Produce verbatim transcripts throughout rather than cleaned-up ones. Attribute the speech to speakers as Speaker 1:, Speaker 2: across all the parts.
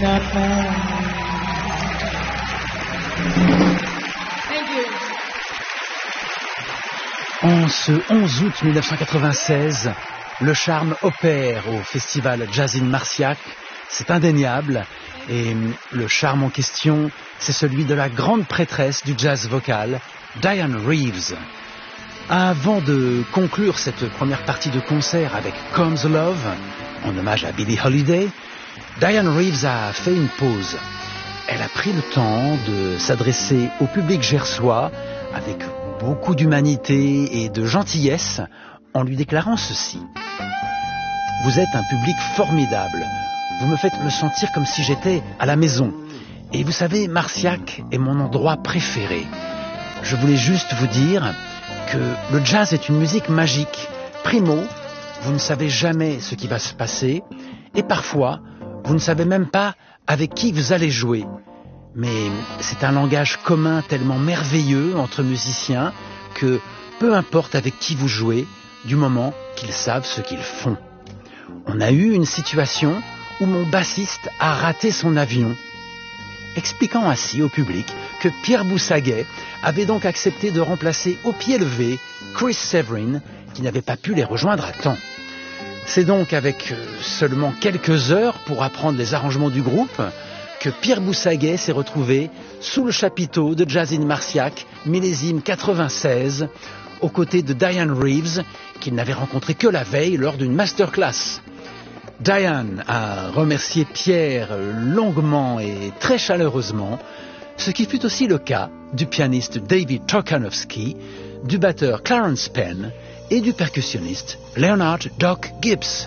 Speaker 1: En ce onze août mille neuf cent quatre-vingt-seize, le charme opère au festival Jazz in Marciac, c'est indéniable, et le charme en question, c'est celui de la grande prêtresse du jazz vocal, Dianne Reeves. Avant de conclure cette première partie de concert avec Comes Love, en hommage à Billie Holiday, Dianne Reeves a fait une pause. Elle a pris le temps de s'adresser au public gersois avec beaucoup d'humanité et de gentillesse en lui déclarant ceci. Vous êtes un public formidable. Vous me faites me sentir comme si j'étais à la maison. Et vous savez, Marciac est mon endroit préféré. Je voulais juste vous dire que le jazz est une musique magique. Primo, vous ne savez jamais ce qui va se passer et parfois, vous ne savez même pas avec qui vous allez jouer. Mais c'est un langage commun tellement merveilleux entre musiciens que peu importe avec qui vous jouez, du moment qu'ils savent ce qu'ils font. On a eu une situation où mon bassiste a raté son avion, expliquant ainsi au public que Pierre Boussaguet avait donc accepté de remplacer au pied levé Chris Severin, qui n'avait pas pu les rejoindre à temps. C'est donc avec seulement quelques heures pour apprendre les arrangements du groupe que Pierre Boussaguet s'est retrouvé sous le chapiteau de Jazz in Marciac, millésime quatre-vingt-seize, aux côtés de Dianne Reeves, qu'il n'avait rencontré que la veille lors d'une masterclass. Dianne a remercié Pierre longuement et très chaleureusement, ce qui fut aussi le cas du pianiste David Trokanowski, du batteur Clarence Penn et du percussionniste Leonard Doc Gibbs.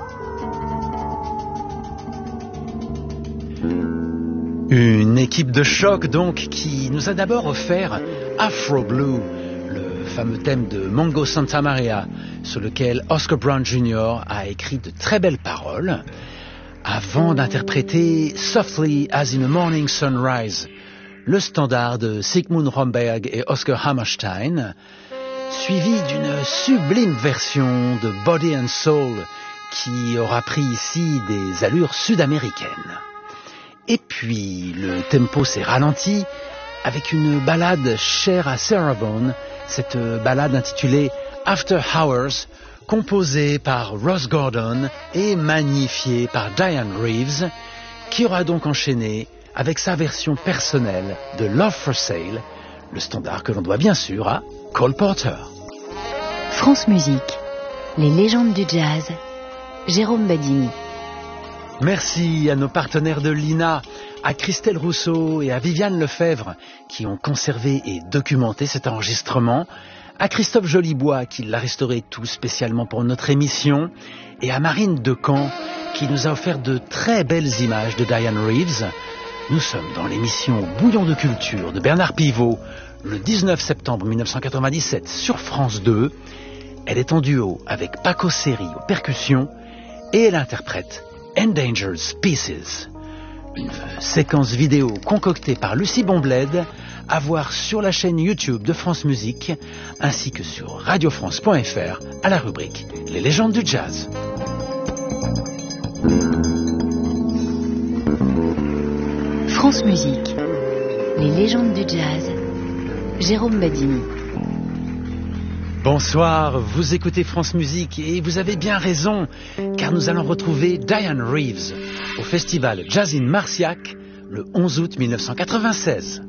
Speaker 1: Une équipe de choc donc qui nous a d'abord offert Afro Blue, le fameux thème de Mongo Santa Maria, sur lequel Oscar Brown junior a écrit de très belles paroles, avant d'interpréter Softly as in a Morning Sunrise, le standard de Sigmund Romberg et Oscar Hammerstein, suivi d'une sublime version de Body and Soul qui aura pris ici des allures sud-américaines. Et puis, le tempo s'est ralenti avec une ballade chère à Sarah Vaughan, cette ballade intitulée After Hours, composée par Ross Gordon et magnifiée par Dianne Reeves, qui aura donc enchaîné avec sa version personnelle de Love for Sale, le standard que l'on doit bien sûr à Cole Porter.
Speaker 2: France Musique, les légendes du jazz, Jérôme Badini.
Speaker 1: Merci à nos partenaires de l'I N A, à Christelle Rousseau et à Viviane Lefebvre qui ont conservé et documenté cet enregistrement, à Christophe Jolibois qui l'a restauré tout spécialement pour notre émission et à Marine Decamp qui nous a offert de très belles images de Dianne Reeves. Nous sommes dans l'émission Bouillon de culture de Bernard Pivot le dix-neuf septembre mille neuf cent quatre-vingt-dix-sept sur France deux. Elle est en duo avec Paco Seri aux percussions et elle interprète Endangered Species, une séquence vidéo concoctée par Lucie Bonbled, à voir sur la chaîne YouTube de France Musique, ainsi que sur radio france point f r à la rubrique Les légendes du jazz.
Speaker 2: France Musique, les légendes du jazz, Jérôme Badini.
Speaker 1: Bonsoir, vous écoutez France Musique et vous avez bien raison, car nous allons retrouver Dianne Reeves au festival Jazz in Marciac le onze août mille neuf cent quatre-vingt-seize.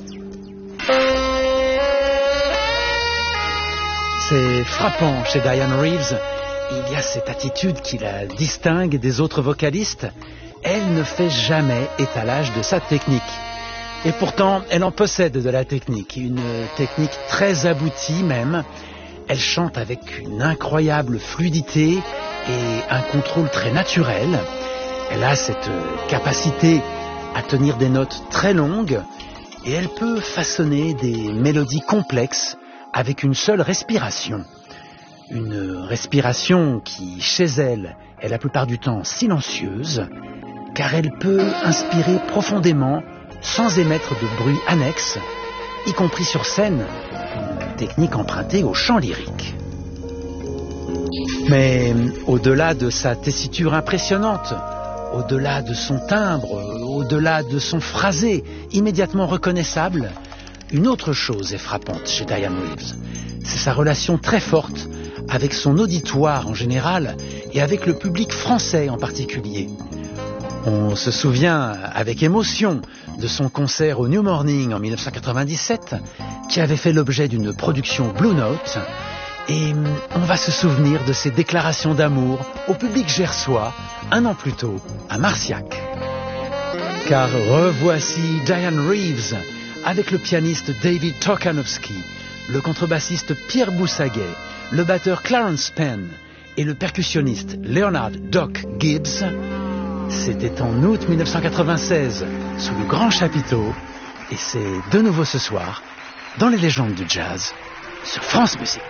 Speaker 1: C'est frappant chez Dianne Reeves, il y a cette attitude qui la distingue des autres vocalistes. Elle ne fait jamais étalage de sa technique. Et pourtant, elle en possède de la technique, une technique très aboutie même. Elle chante avec une incroyable fluidité et un contrôle très naturel. Elle a cette capacité à tenir des notes très longues et elle peut façonner des mélodies complexes avec une seule respiration. Une respiration qui, chez elle, est la plupart du temps silencieuse, car elle peut inspirer profondément sans émettre de bruit annexe, y compris sur scène, une technique empruntée au chant lyrique. Mais au-delà de sa tessiture impressionnante, au-delà de son timbre, au-delà de son phrasé immédiatement reconnaissable, une autre chose est frappante chez Dianne Reeves. C'est sa relation très forte avec son auditoire en général et avec le public français en particulier. On se souvient avec émotion de son concert au New Morning en mille neuf cent quatre-vingt-dix-sept, qui avait fait l'objet d'une production Blue Note, et on va se souvenir de ses déclarations d'amour au public gersois un an plus tôt à Marciac. Car revoici Dianne Reeves avec le pianiste David Torkanowski, le contrebassiste Pierre Boussaguet, le batteur Clarence Penn et le percussionniste Leonard Doc Gibbs. C'était en août mille neuf cent quatre-vingt-seize sous le grand chapiteau, et c'est de nouveau ce soir dans les légendes du jazz sur France Musique.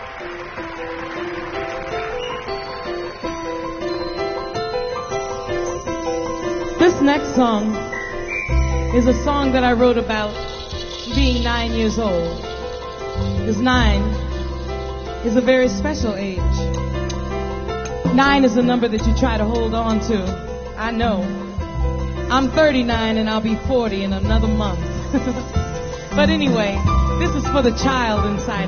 Speaker 3: This next song is a song that I wrote about being nine years old. Because nine is a very special age. Nine is a number that you try to hold on to. I know. I'm thirty-nine and I'll be forty in another month. But anyway, this is for the child inside